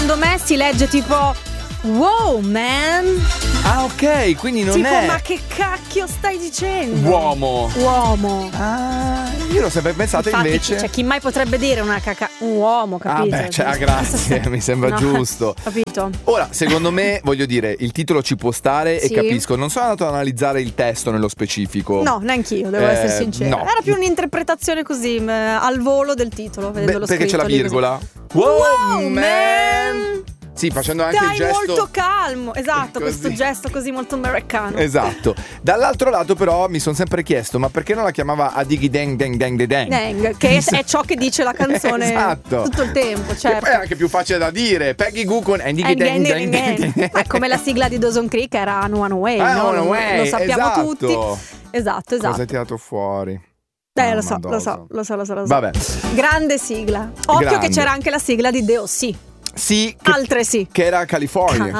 secondo me si legge tipo wow man. Ah, ok, quindi non tipo, è ma che cacchio stai dicendo? Uomo. Ah, io l'ho sempre pensato. Infatti, invece. Cioè, chi mai potrebbe dire un uomo, capito? Ah, beh, cioè, grazie, mi sembra giusto. Capito? Ora, secondo me, voglio dire, il titolo ci può stare Sì. e capisco. Non sono andato ad analizzare il testo nello specifico. No, neanch'io, devo essere sincera. no. Era più un'interpretazione così, al volo del titolo, vedendolo perché c'è scritto la lì virgola. così. Wow, man! Sì, facendo anche il gesto molto calmo, esatto, così. questo gesto così molto americano. Esatto. Dall'altro lato però mi sono sempre chiesto, ma perché non la chiamava Adighi Deng Deng Deng de Deng? Deng, che è ciò che dice la canzone esatto. tutto il tempo, certo. Che poi è anche più facile da dire. Peggy Goo con Adighi Deng Deng Deng. Ma come la sigla di Dawson Creek era One Away, no? One Away, lo sappiamo esatto. tutti. Esatto. Cosa hai tirato fuori? Lo so. Vabbè. Grande sigla. Occhio Grande. che c'era anche la sigla di Deo sì. Sì, Altre sì. che era California.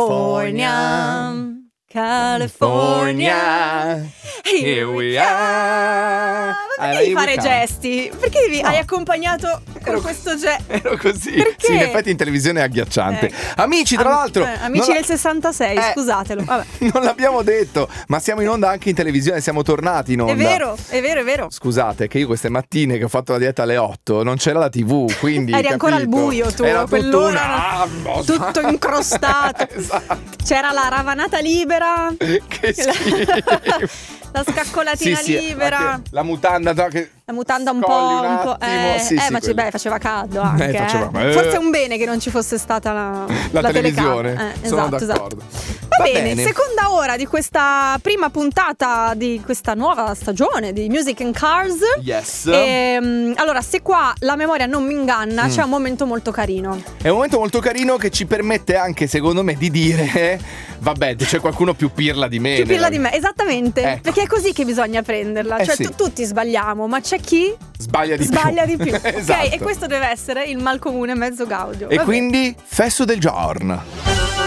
California. Here we are. Perché devi fare gesti? Perché hai accompagnato con questo gesto? Ero così. Perché? Sì, in effetti in televisione è agghiacciante. Amici, tra l'altro. Amici del 66, scusatelo. Vabbè. Non l'abbiamo detto, ma siamo in onda anche in televisione, siamo tornati in onda. È vero. Scusate, che io queste mattine che ho fatto la dieta alle 8 non c'era la TV, quindi eri ancora al buio tu, era quell'ora tutto incrostato. Esatto. C'era la ravanata libera. Che schifo. La scaccolatina libera. La mutanda, no, che la mutanda un po'. ma faceva caldo anche. Forse è un bene che non ci fosse stata la televisione. Sono d'accordo. Va bene, seconda ora di questa prima puntata di questa nuova stagione di Music and Cars. Yes. Allora, se qua la memoria non mi inganna, c'è un momento molto carino. È un momento molto carino che ci permette anche, secondo me, di dire vabbè, c'è qualcuno più pirla di me. Più pirla di me, esattamente. Ecco. Perché è così che bisogna prenderla. Cioè, sì. Tutti sbagliamo, ma c'è chi sbaglia di più. Esatto. Ok, e questo deve essere il mal comune mezzo gaudio. E quindi, fesso del giorno.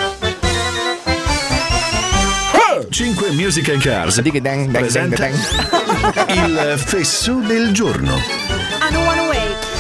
5 Music and Cars presenta il fesso del giorno. One Away.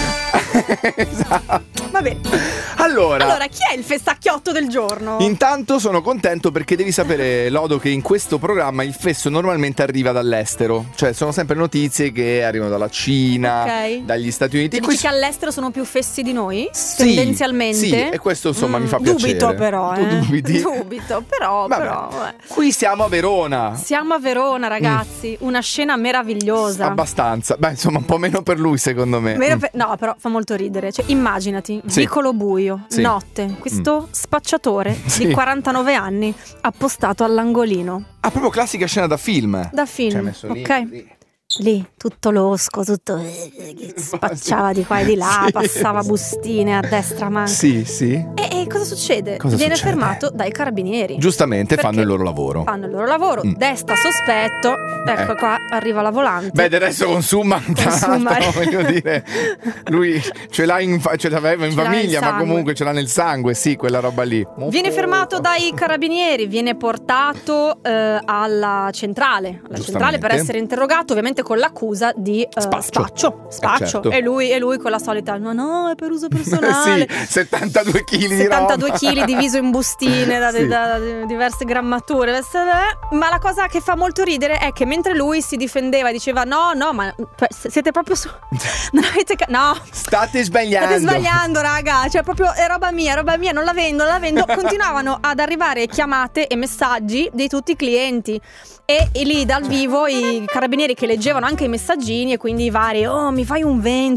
Esatto. Va bene. Allora, chi è il fessacchiotto del giorno? Intanto sono contento perché devi sapere, Lodo, che in questo programma il fesso normalmente arriva dall'estero. Cioè sono sempre notizie che arrivano dalla Cina, dagli Stati Uniti. Dici che all'estero sono più fessi di noi? Sì, tendenzialmente? Sì, e questo insomma mi fa piacere. Dubito però, Tu dubiti? Dubito, però. Qui siamo a Verona. Siamo a Verona, ragazzi. Una scena meravigliosa. Abbastanza. Beh, insomma, un po' meno per lui, secondo me. No, però fa molto ridere. Cioè, immaginati, vicolo buio, notte, questo spacciatore di 49 anni appostato all'angolino. Ah, proprio classica scena da film. Da film, cioè, messo lì, ok. Lì, tutto losco, tutto che spacciava di qua e di là, passava bustine a destra, manca. Sì. E cosa succede? Viene fermato dai carabinieri. Giustamente fanno il loro lavoro. Desta sospetto. Ecco qua, arriva la volante. Beh, del resto consuma. Voglio dire, lui ce l'aveva in famiglia, ma comunque ce l'ha nel sangue, sì, quella roba lì. Viene fermato dai carabinieri, viene portato alla centrale per essere interrogato, ovviamente con l'accusa di spaccio. Certo. E lui con la solita no, è per uso personale. Sì, 72 kg di 72 roba. kg diviso in bustine da diverse grammature. Ma la cosa che fa molto ridere è che mentre lui si difendeva e diceva no, ma siete proprio non avete no, state sbagliando, raga, cioè proprio è roba mia, non la vendo. Continuavano ad arrivare chiamate e messaggi di tutti i clienti. E lì dal vivo i carabinieri che leggevano anche i messaggini, e quindi i vari mi fai un 20,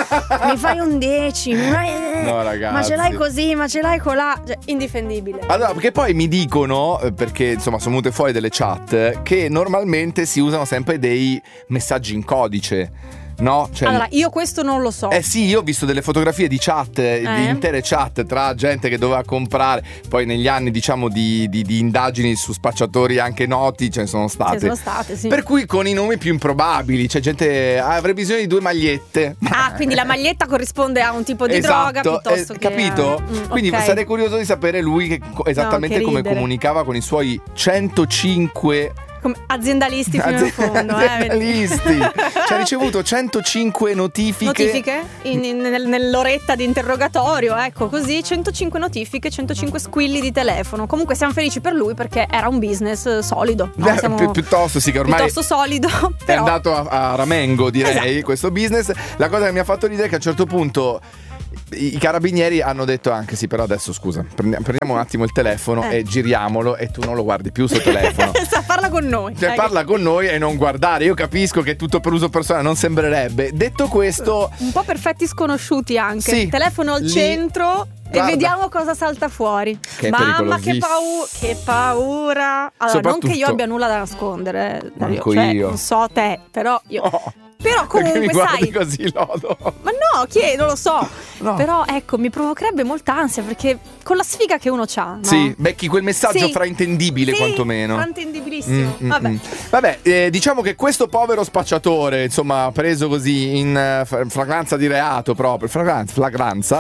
mi fai un 10, no, ragazzi, ma ce l'hai così, ma ce l'hai colà, cioè, indifendibile. Allora, perché poi mi dicono, perché insomma sono venute fuori delle chat, che normalmente si usano sempre dei messaggi in codice. No, cioè, allora io questo non lo so. Sì, io ho visto delle fotografie di chat, di intere chat tra gente che doveva comprare. Poi negli anni, diciamo, di indagini su spacciatori anche noti ce ne sono state. Sì. Per cui con i nomi più improbabili. C'è gente avrei bisogno di 2 magliette. Quindi la maglietta corrisponde a un tipo di droga piuttosto che capito? Quindi sarei curioso di sapere lui esattamente come comunicava con i suoi 105 come aziendalisti fino in fondo. Aziendalisti. Ci ha ricevuto 105 notifiche nell'oretta di interrogatorio, ecco, così 105 notifiche, 105 squilli di telefono. Comunque siamo felici per lui perché era un business solido, no? Piuttosto sì, che ormai piuttosto solido, però... è andato a ramengo, direi, esatto. Questo business. La cosa che mi ha fatto ridere è che a un certo punto i carabinieri hanno detto anche sì, però adesso scusa, prendiamo un attimo il telefono e giriamolo e tu non lo guardi più sul telefono. Parla con noi. Cioè parla con noi e non guardare. Io capisco che è tutto per uso personale, non sembrerebbe. Detto questo, un po' perfetti sconosciuti anche. Sì, telefono al centro. Guarda. E vediamo cosa salta fuori. Mamma, che paura. Allora, non che io abbia nulla da nascondere, io. Non so te, però io... Oh. Però comunque mi guardi sai così, Lodo? Ma no, non lo so. No. Però ecco, mi provocherebbe molta ansia perché con la sfiga che uno c'ha, no? Sì, becchi quel messaggio fraintendibile, quantomeno. Fraintendibilissimo. Vabbè, diciamo che questo povero spacciatore, insomma, preso così in flagranza di reato proprio, flagranza.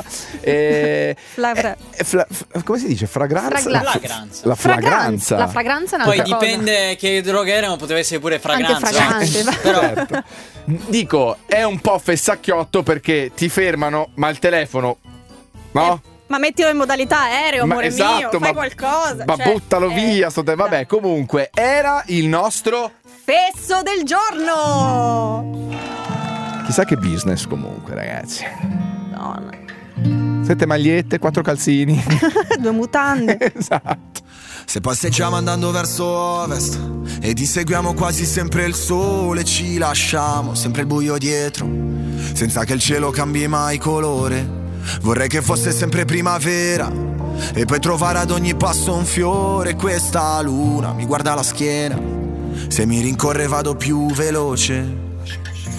Come si dice? Fragranza? La flagranza. La flagranza è una Poi dipende che droga era, ma poteva essere pure fragranza. Anche fragante. Però certo. Dico, è un po' fessacchiotto perché ti fermano, ma il telefono, no? Ma mettilo in modalità aereo, amore mio, fai qualcosa. Ma buttalo via, vabbè, comunque, era il nostro fesso del giorno. Chissà che business comunque, ragazzi. Madonna. 7 magliette, 4 calzini. 2 mutande. Esatto. Se passeggiamo andando verso ovest e ti seguiamo quasi sempre il sole, ci lasciamo sempre il buio dietro, senza che il cielo cambi mai colore. Vorrei che fosse sempre primavera e poi trovare ad ogni passo un fiore. Questa luna mi guarda la schiena, se mi rincorre vado più veloce.